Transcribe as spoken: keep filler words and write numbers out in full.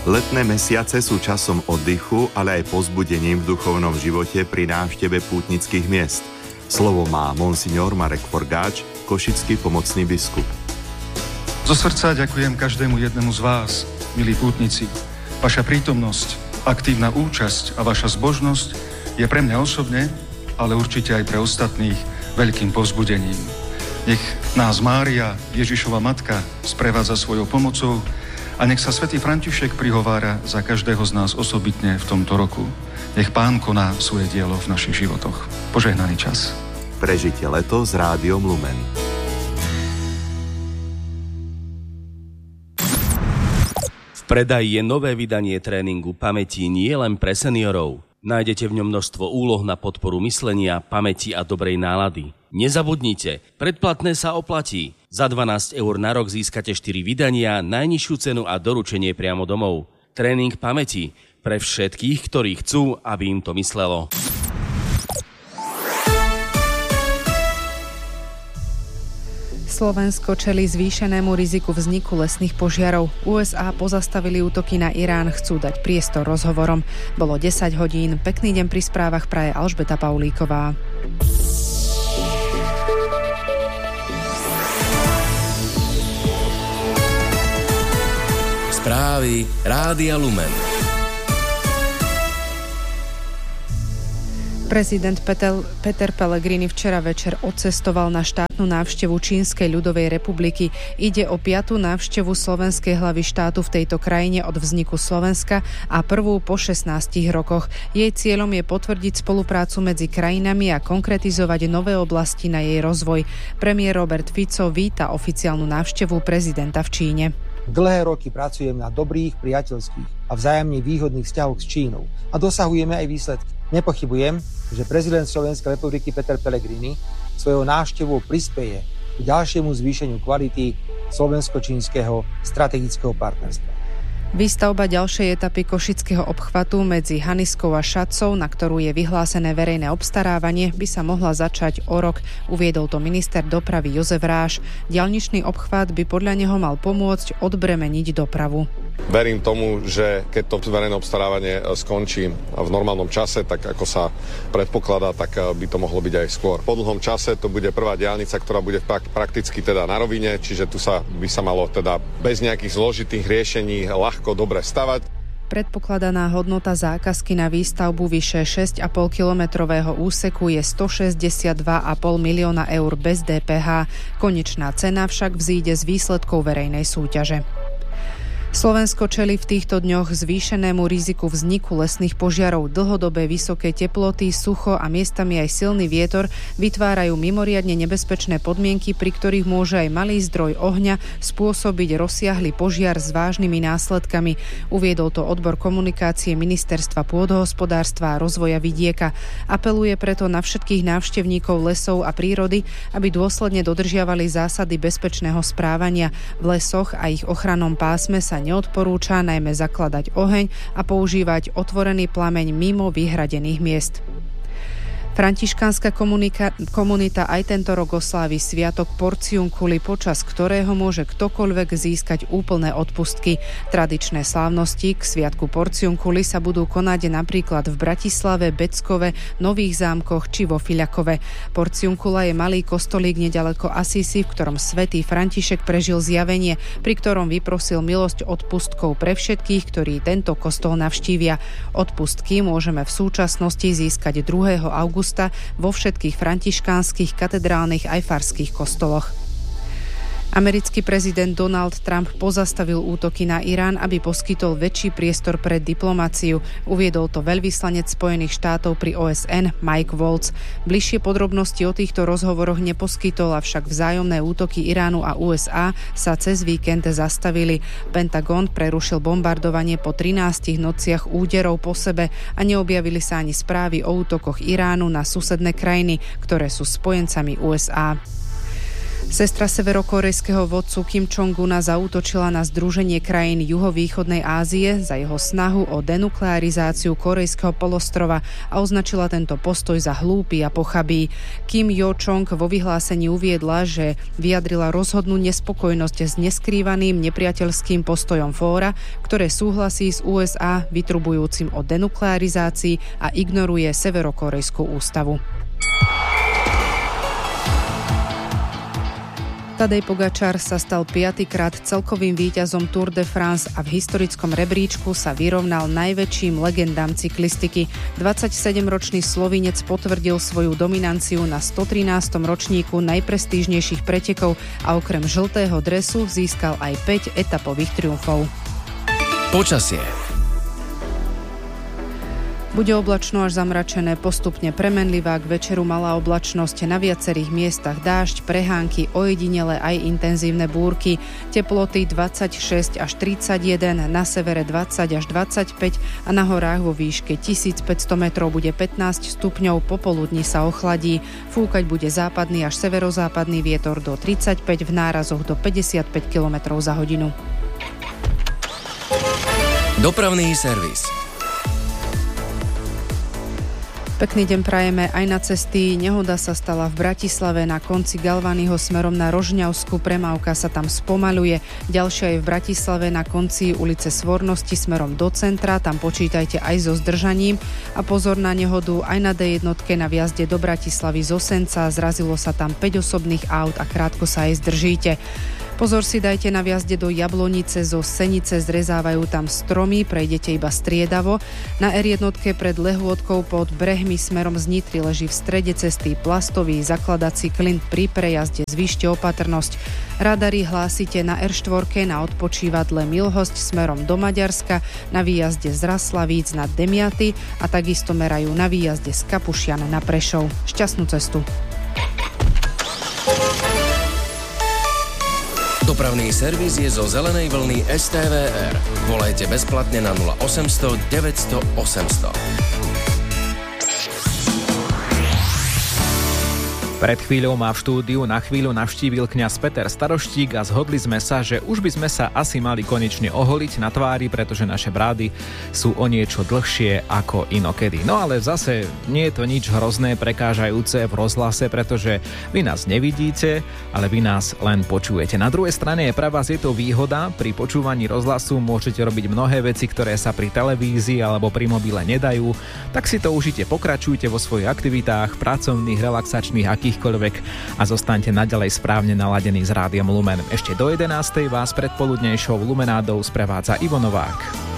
Letné mesiace sú časom oddychu, ale aj povzbudením v duchovnom živote pri návšteve pútnických miest. Slovo má monsignor Marek Forgáč, košický pomocný biskup. Zo srdca ďakujem každému jednému z vás, milí pútnici. Vaša prítomnosť, aktívna účasť a vaša zbožnosť je pre mňa osobne, ale určite aj pre ostatných veľkým povzbudením. Nech nás Mária, Ježišova matka, sprevádza svojou pomocou a nech sa svätý František prihovára za každého z nás osobitne v tomto roku. Nech Pán koná svoje dielo v našich životoch. Požehnaný čas. Prežite leto s Rádiom Lumen. V predaji je nové vydanie tréningu pamäti nie len pre seniorov. Nájdete v ňom množstvo úloh na podporu myslenia, pamäti a dobrej nálady. Nezabudnite, predplatné sa oplatí. Za dvanásť eur na rok získate štyri vydania, najnižšiu cenu a doručenie priamo domov. Tréning pamäti pre všetkých, ktorí chcú, aby im to myslelo. Slovensko čelí zvýšenému riziku vzniku lesných požiarov. ú es á pozastavili útoky na Irán, chcú dať priestor rozhovorom. Bolo desať hodín. Pekný deň pri správach praje Alžbeta Paulíková. Správy Rádia Lumen. Prezident Peter, Peter Pellegrini včera večer odcestoval na štátnu návštevu Čínskej ľudovej republiky. Ide o piatú návštevu slovenskej hlavy štátu v tejto krajine od vzniku Slovenska a prvú po šestnástich rokoch. Jej cieľom je potvrdiť spoluprácu medzi krajinami a konkretizovať nové oblasti na jej rozvoj. Premiér Robert Fico víta oficiálnu návštevu prezidenta v Číne. Dlhé roky pracujem na dobrých, priateľských a vzájomne výhodných vzťahoch s Čínou a dosahujeme aj výsledky. Nepochybujem, že prezident Slovenskej republiky Peter Pellegrini svojou návštevou prispeje k ďalšiemu zvýšeniu kvality slovensko-čínskeho strategického partnerstva. Výstavba ďalšej etapy košického obchvatu medzi Haniskou a Šatcou, na ktorú je vyhlásené verejné obstarávanie, by sa mohla začať o rok, uviedol to minister dopravy Jozef Ráš. Diaľničný obchvat by podľa neho mal pomôcť odbremeniť dopravu. Verím tomu, že keď to verejné obstarávanie skončí v normálnom čase, tak ako sa predpokladá, tak by to mohlo byť aj skôr. Po dlhom čase to bude prvá diaľnica, ktorá bude prakticky teda na rovine, čiže tu sa by sa malo teda bez nejakých zložitých riešení ľahko dobre stavať. Predpokladaná hodnota zákazky na výstavbu vyše šesť a pol kilometrového úseku je stošesťdesiatdva a pol milióna eur bez dé pé há. Konečná cena však vzíde z výsledkov verejnej súťaže. Slovensko čelí v týchto dňoch zvýšenému riziku vzniku lesných požiarov. Dlhodobé vysoké teploty, sucho a miestami aj silný vietor vytvárajú mimoriadne nebezpečné podmienky, pri ktorých môže aj malý zdroj ohňa spôsobiť rozsiahly požiar s vážnymi následkami. Uviedol to odbor komunikácie Ministerstva pôdohospodárstva a rozvoja vidieka. Apeluje preto na všetkých návštevníkov lesov a prírody, aby dôsledne dodržiavali zásady bezpečného správania. V lesoch a ich ochrannom pásme sa neodporúča najmä zakladať oheň a používať otvorený plameň mimo vyhradených miest. Františkánska komunika- komunita aj tento rok oslávi sviatok Porciunkuli, počas ktorého môže ktokoľvek získať úplné odpustky. Tradičné slávnosti k sviatku Porciunkuli sa budú konať napríklad v Bratislave, Beckove, Nových Zámkoch či vo Fiľakove. Porciunkula je malý kostolík nedaleko Asisi, v ktorom svätý František prežil zjavenie, pri ktorom vyprosil milosť odpustkov pre všetkých, ktorí tento kostol navštívia. Odpustky môžeme v súčasnosti získať druhého augusta vo všetkých františkánskych, katedrálnych aj farských kostoloch. Americký prezident Donald Trump pozastavil útoky na Irán, aby poskytol väčší priestor pre diplomáciu. Uviedol to veľvyslanec Spojených štátov pri ó es en Mike Waltz. Bližšie podrobnosti o týchto rozhovoroch neposkytol, avšak vzájomné útoky Iránu a ú es á sa cez víkend zastavili. Pentagon prerušil bombardovanie po trinástich nociach úderov po sebe a neobjavili sa ani správy o útokoch Iránu na susedné krajiny, ktoré sú spojencami ú es á. Sestra severokorejského vodcu Kim Jong-una zaútočila na Združenie krajín juhovýchodnej Ázie za jeho snahu o denuklearizáciu korejského polostrova a označila tento postoj za hlúpy a pochabý. Kim Jo-chong vo vyhlásení uviedla, že vyjadrila rozhodnú nespokojnosť s neskrývaným nepriateľským postojom fóra, ktoré súhlasí s ú es á vytrubujúcim o denuklearizácii a ignoruje severokorejskú ústavu. Tadej Pogačar sa stal piatykrát celkovým víťazom Tour de France a v historickom rebríčku sa vyrovnal najväčším legendám cyklistiky. dvadsaťsedemročný Slovinec potvrdil svoju dominanciu na stotrinástom ročníku najprestížnejších pretekov a okrem žltého dresu získal aj päť etapových triumfov. Počasie. Bude oblačno až zamračené, postupne premenlivá, k večeru malá oblačnosť, na viacerých miestach dážď, prehánky, ojedinele aj intenzívne búrky. Teploty dvadsaťšesť až tridsaťjeden, na severe dvadsať až dvadsaťpäť a na horách vo výške tisícpäťsto metrov bude pätnásť stupňov, popoludní sa ochladí. Fúkať bude západný až severozápadný vietor do tridsaťpäť, v nárazoch do päťdesiatpäť kilometrov za hodinu. Dopravný servis. Pekný deň prajeme aj na cesty. Nehoda sa stala v Bratislave na konci Galvanyho smerom na Rožňavsku. Premávka sa tam spomaľuje. Ďalšia je v Bratislave na konci ulice Svornosti smerom do centra. Tam počítajte aj so zdržaním. A pozor na nehodu aj na dé jedna na vjazde do Bratislavy z Osenca. Zrazilo sa tam päť osobných aut a krátko sa aj zdržíte. Pozor si dajte na vjazde do Jablonice zo Senice, zrezávajú tam stromy, prejdete iba striedavo. Na er jedna pred Lehôdkou pod brehmi smerom z Nitry leží v strede cesty plastový zakladací klin, pri prejazde zvýšte opatrnosť. Radary hlásite na er štyri na odpočívadle Milhosť smerom do Maďarska, na výjazde z Raslavíc nad Demiaty a takisto merajú na výjazde z Kapušian na Prešov. Šťastnú cestu. Dopravný servis je zo zelenej vlny es té vé er. Volajte bezplatne na nula osemsto deväťsto osemsto. Pred chvíľou ma v štúdiu na chvíľu navštívil kňaz Peter Staroštík a zhodli sme sa, že už by sme sa asi mali konečne oholiť na tvári, pretože naše brády sú o niečo dlhšie ako inokedy. No ale zase nie je to nič hrozné, prekážajúce v rozhlase, pretože vy nás nevidíte, ale vy nás len počujete. Na druhej strane pre vás je to výhoda, pri počúvaní rozhlasu môžete robiť mnohé veci, ktoré sa pri televízii alebo pri mobile nedajú, tak si to užite, pokračujte vo svojich aktivitách, pracovných, relaxačných, akýchkoľvek a zostaňte naďalej správne naladení s Rádiom Lumen. Ešte do jedenástej vás predpoludnejšou Lumenádou sprevádza Ivo Novák.